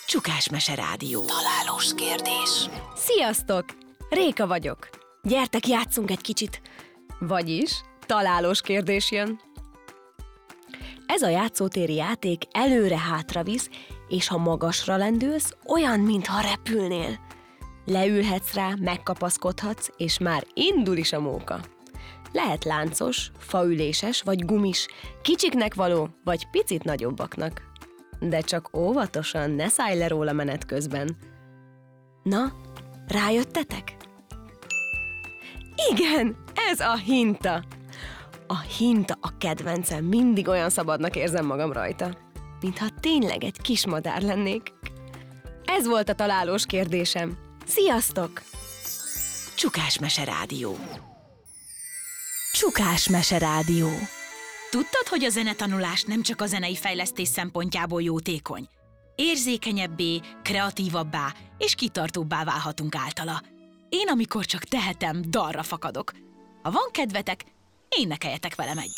Csukás Mese Rádió. Találós kérdés. Sziasztok! Réka vagyok. Gyertek, játsszunk egy kicsit. Vagyis találós kérdés jön. Ez a játszótéri játék előre-hátra visz, és ha magasra lendülsz, olyan, mintha repülnél. Leülhetsz rá, megkapaszkodhatsz, és már indul is a móka. Lehet láncos, faüléses vagy gumis, kicsiknek való, vagy picit nagyobbaknak. De csak óvatosan, ne szállj le róla menet közben. Na, rájöttetek? Igen, ez a hinta. A hinta a kedvencem, mindig olyan szabadnak érzem magam rajta. Mintha tényleg egy kis madár lennék. Ez volt a találós kérdésem. Sziasztok! Csukás Mese Rádió. Csukás Mese Rádió. Tudtad, hogy a zenetanulás nem csak a zenei fejlesztés szempontjából jótékony? Érzékenyebbé, kreatívabbá és kitartóbbá válhatunk általa. Én, amikor csak tehetem, dalra fakadok. Ha van kedvetek, énekeljetek velem egyet.